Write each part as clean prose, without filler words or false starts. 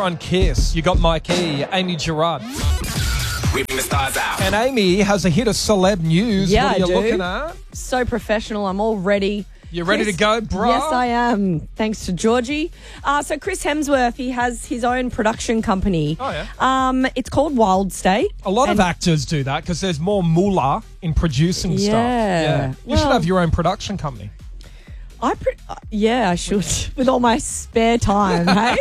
on Kiss. You got Mikey, Amy Gerard. Ripping the stars out. And Amy has a hit of celeb news. Yeah, what are you I do. looking at? So professional. I'm all ready. You ready to go, bro? Yes, I am. Thanks to Georgie. So Chris Hemsworth, he has his own production company. Oh, yeah. It's called Wild State. A lot of actors do that because there's more moolah in producing stuff. Yeah. You should have your own production company. I should, with all my spare time, hey?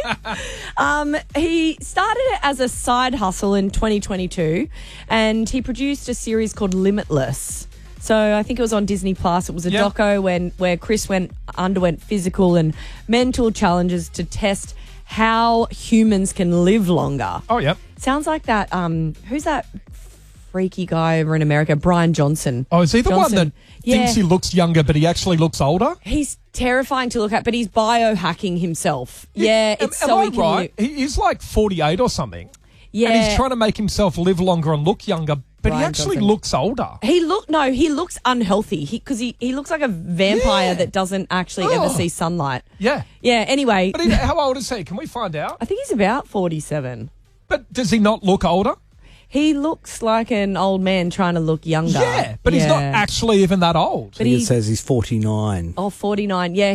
He started it as a side hustle in 2022, and he produced a series called Limitless. So I think it was on Disney Plus. It was a doco where Chris underwent physical and mental challenges to test how humans can live longer. Oh, yeah. Sounds like that. Who's that freaky guy over in America? Brian Johnson. Oh, is he the one that Yeah. thinks he looks younger, but he actually looks older? He's terrifying to look at, but he's biohacking himself. Yeah, it's Am so I he can right? He's like 48 or something. Yeah. And he's trying to make himself live longer and look younger, but he Brian actually Johnson. looks older. He looks unhealthy because he looks like a vampire that doesn't actually ever see sunlight. Yeah. Yeah, anyway, But how old is he? Can we find out? I think he's about 47. But does he not look older? He looks like an old man trying to look younger. Yeah, but he's not actually even that old. But It says he's 49. 49. Yeah,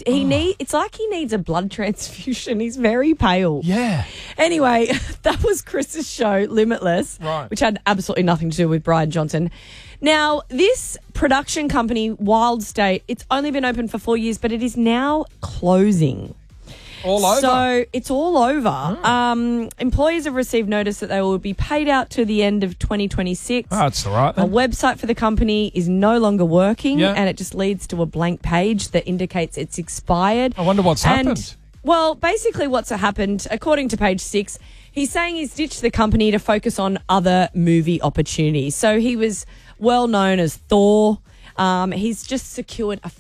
it's like he needs a blood transfusion. He's very pale. Yeah. Anyway, that was Chris's show, Limitless, Right. which had absolutely nothing to do with Brian Johnson. Now, this production company, Wild State, it's only been open for 4 years, but it is now closing. All over. So it's all over. Employees have received notice that they will be paid out to the end of 2026. Oh, that's all right. A website for the company is no longer working, Yeah. and it just leads to a blank page that indicates it's expired. I wonder what's happened. Well, basically what's happened, according to page 6, he's saying he's ditched the company to focus on other movie opportunities. So he was well known as Thor. He's just secured a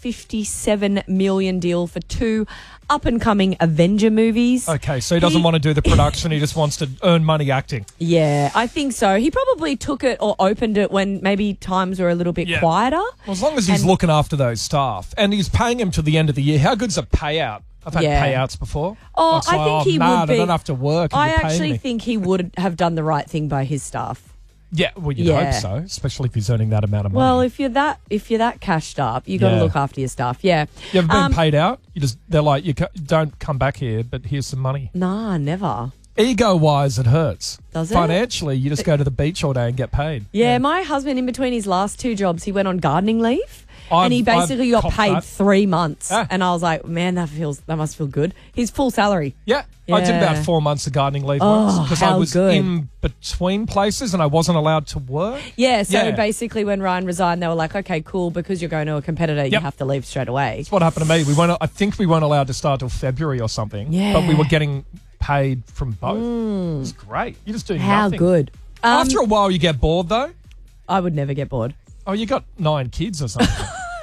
$57 million deal for 2 up-and-coming Avenger movies. Okay, so he doesn't want to do the production. He just wants to earn money acting. Yeah, I think so. He probably took it or opened it when maybe times were a little bit quieter. Well, as long as he's looking after those staff and he's paying him to the end of the year, how good's a payout? I've had payouts before. Oh, It's I like, think he mad, would be. I don't have to work. I and you're paying actually me. think he would have done the right thing by his staff. Yeah, well, you'd hope so, especially if he's earning that amount of money. Well, if you're that cashed up, you got to look after your staff. Yeah. You ever been paid out? They're like, don't come back here, but here's some money. Nah, never. Ego-wise, it hurts. Does it? Financially, you just go to the beach all day and get paid. Yeah, my husband, in between his last 2 jobs, he went on gardening leave. And he I've basically got copped paid that. 3 months. Yeah. And I was like, man, that must feel good. His full salary. Yeah. I did Yeah. about 4 months of gardening leave Oh, once because I how was good. in between places and I wasn't allowed to work. Yeah, so Yeah. basically when Ryan resigned, they were like, okay, cool, because you're going to a competitor, you Yep. have to leave straight away. That's what happened to me. I think we weren't allowed to start till February or something. Yeah. But we were getting paid from both. It was great. You just do How nothing. good. After a while, you get bored though. I would never get bored. Oh, you got 9 kids or something.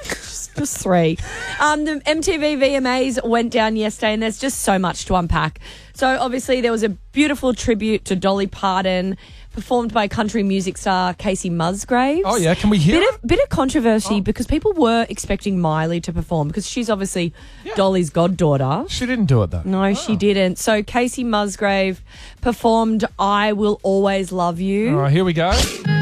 Just 3. The MTV VMAs went down yesterday, and there's just so much to unpack. So obviously there was a beautiful tribute to Dolly Parton, performed by country music star Casey Musgraves. Oh yeah, can we hear it? Bit of controversy because people were expecting Miley to perform because she's obviously Dolly's goddaughter. She didn't do it though. No, she didn't. So Casey Musgrave performed "I Will Always Love You." All right, here we go.